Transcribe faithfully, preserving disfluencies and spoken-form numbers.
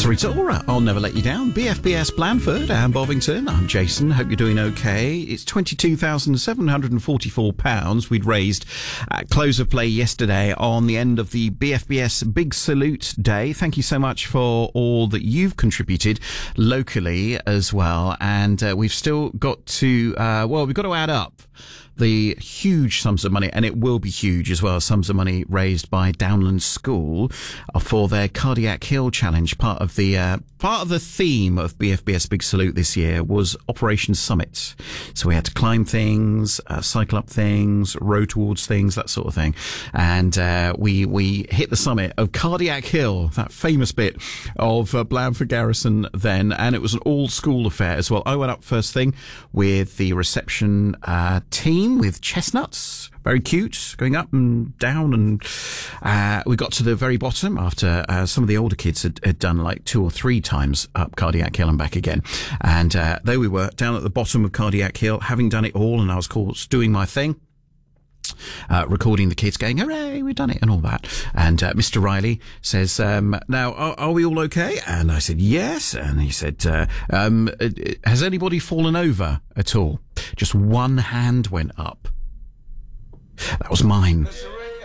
Sarita, I'll never let you down. B F B S Blandford and Bovington. I'm Jason. Hope you're doing okay. It's twenty-two thousand seven hundred forty-four pounds we'd raised at close of play yesterday on the end of the B F B S Big Salute Day. Thank you so much for all that you've contributed locally as well. And uh, we've still got to, uh, well, we've got to add up the huge sums of money, and it will be huge as well, sums of money raised by Downland School for their Cardiac Hill Challenge. Part of the uh, part of the theme of B F B S Big Salute this year was Operation Summit. So we had to climb things, uh, cycle up things, row towards things, that sort of thing. And uh, we we hit the summit of Cardiac Hill, that famous bit of uh, Blandford Garrison then, and it was an all-school affair as well. I went up first thing with the reception uh, team, with chestnuts, very cute, going up and down, and uh, we got to the very bottom after uh, some of the older kids had, had done like two or three times up Cardiac Hill and back again. And uh, there we were, down at the bottom of Cardiac Hill, having done it all, and I was, of course, doing my thing. Uh, recording the kids going, hooray, we've done it, and all that. And uh, Mister Riley says, um, now, are, are we all okay? And I said, yes. And he said, uh, um, has anybody fallen over at all? Just one hand went up. That was mine.